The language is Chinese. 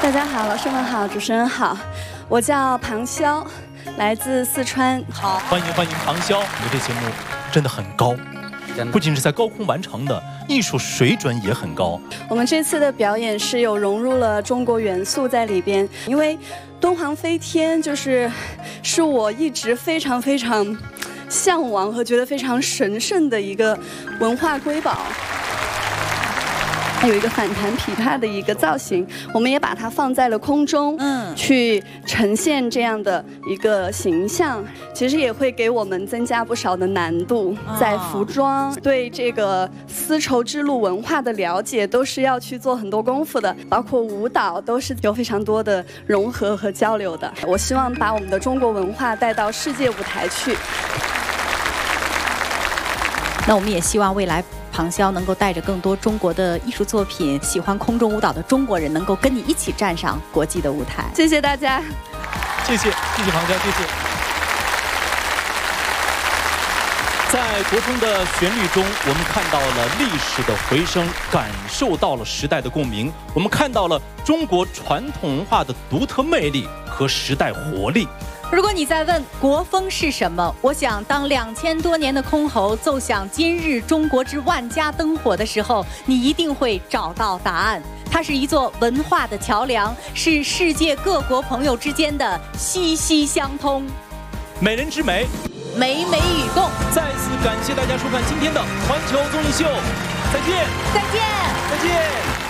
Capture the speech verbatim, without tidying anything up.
大家好，老师们好，主持人好，我叫庞潇，来自四川。 好，欢迎欢迎庞潇，你的节目真的很高，不仅是在高空完成的，艺术水准也很高。 我们这次的表演是有融入了中国元素在里边，因为敦煌飞天就是是我一直非常非常向往和觉得非常神圣的一个文化瑰宝。还有一个反弹琵琶的一个造型，我们也把它放在了空中，嗯，去呈现这样的一个形象，其实也会给我们增加不少的难度。在服装对这个丝绸之路文化的了解，都是要去做很多功夫的，包括舞蹈都是有非常多的融合和交流的。我希望把我们的中国文化带到世界舞台去。 那我们也希望未来庞潇能够带着更多中国的艺术作品，喜欢空中舞蹈的中国人能够跟你一起站上国际的舞台。 谢谢大家， 谢谢谢谢庞潇，谢谢。在国风的旋律中，我们看到了历史的回声，感受到了时代的共鸣，我们看到了中国传统文化的独特魅力和时代活力。 如果你在问国风是什么，我想当两千多年的箜篌奏响今日中国之万家灯火的时候，你一定会找到答案。它是一座文化的桥梁，是世界各国朋友之间的息息相通。 美人之美， 美美与共。 再次感谢大家收看今天的环球综艺秀，再见， 再见， 再见。